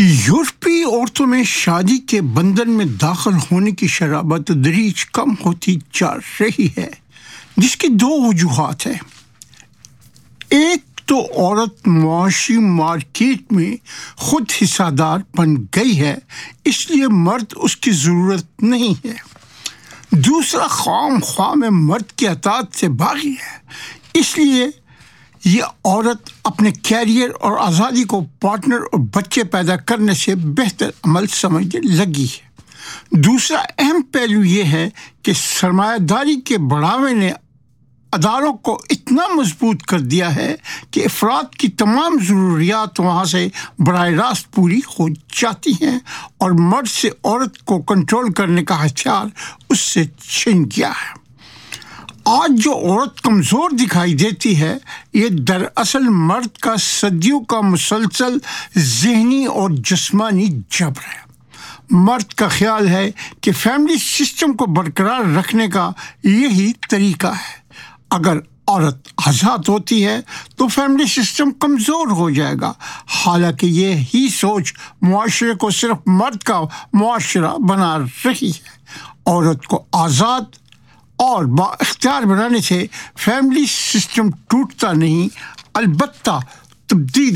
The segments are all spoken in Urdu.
یورپی عورتوں میں شادی کے بندھن میں داخل ہونے کی شرح بتدریج کم ہوتی جا رہی ہے، جس کی دو وجوہات ہیں۔ ایک تو عورت معاشی مارکیٹ میں خود حصہ دار بن گئی ہے، اس لیے مرد اس کی ضرورت نہیں ہے۔ دوسرا، خام خواہ میں مرد کی اطاعت سے باغی ہے، اس لیے یہ عورت اپنے کیریئر اور آزادی کو پارٹنر اور بچے پیدا کرنے سے بہتر عمل سمجھنے لگی ہے۔ دوسرا اہم پہلو یہ ہے کہ سرمایہ داری کے بڑھاوے نے اداروں کو اتنا مضبوط کر دیا ہے کہ افراد کی تمام ضروریات وہاں سے براہ راست پوری ہو جاتی ہیں اور مرد سے عورت کو کنٹرول کرنے کا ہتھیار اس سے چھن گیا ہے۔ آج جو عورت کمزور دکھائی دیتی ہے، یہ دراصل مرد کا صدیوں کا مسلسل ذہنی اور جسمانی جبر ہے۔ مرد کا خیال ہے کہ فیملی سسٹم کو برقرار رکھنے کا یہی طریقہ ہے۔ اگر عورت آزاد ہوتی ہے تو فیملی سسٹم کمزور ہو جائے گا، حالانکہ یہی سوچ معاشرے کو صرف مرد کا معاشرہ بنا رہی ہے۔ عورت کو آزاد اور با اختیار بنانے سے فیملی سسٹم ٹوٹتا نہیں، البتہ تبدیل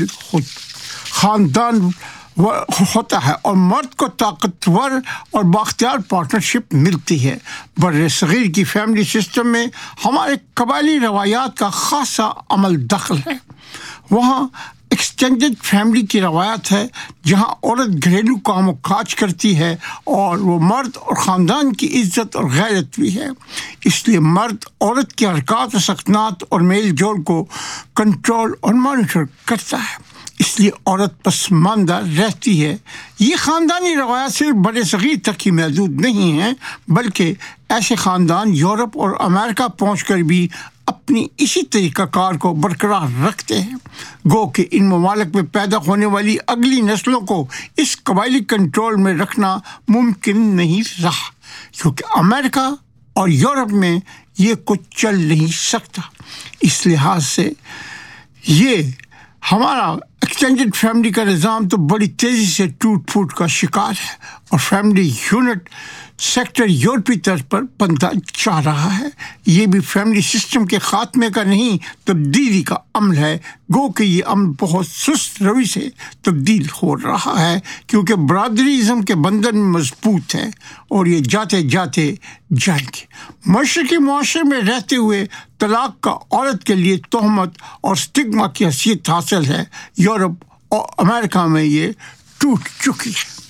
خاندان ہوتا ہے اور مرد کو طاقتور اور بااختیار پارٹنرشپ ملتی ہے۔ بر صغیر کی فیملی سسٹم میں ہمارے قبائلی روایات کا خاصا عمل دخل ہے۔ وہاں ایکسٹینڈڈ فیملی کی روایت ہے، جہاں عورت گھریلو کام و کاج کرتی ہے اور وہ مرد اور خاندان کی عزت اور غیرت بھی ہے۔ اس لیے مرد عورت کے حرکات و سکنات اور میل جول کو کنٹرول اور مانیٹر کرتا ہے، اس لیے عورت پسماندہ رہتی ہے۔ یہ خاندانی روایات صرف بر صغیر تک ہی محدود نہیں ہیں، بلکہ ایسے خاندان یورپ اور امریکہ پہنچ کر بھی اپنی اسی طریقہ کار کو برقرار رکھتے ہیں۔ گو کہ ان ممالک میں پیدا ہونے والی اگلی نسلوں کو اس قبائلی کنٹرول میں رکھنا ممکن نہیں رہا، کیونکہ امریکہ اور یورپ میں یہ کچھ چل نہیں سکتا۔ اس لحاظ سے یہ ہمارا ایکسٹینڈڈ فیملی کا نظام تو بڑی تیزی سے ٹوٹ پھوٹ کا شکار ہے اور فیملی یونٹ سیکٹر یورپی طرز پر بنتا جا رہا ہے۔ یہ بھی فیملی سسٹم کے خاتمے کا نہیں، تبدیلی کا عمل ہے، گو کہ یہ عمل بہت سست روی سے تبدیل ہو رہا ہے، کیونکہ برادری ازم کے بندھن مضبوط ہے اور یہ جاتے جاتے جائیں گے۔ مشرقی معاشرے میں رہتے ہوئے طلاق کا عورت کے لیے تہمت اور سٹگما کی حیثیت حاصل ہے۔ یورپ اور امریکہ میں یہ ٹوٹ چکی ہے۔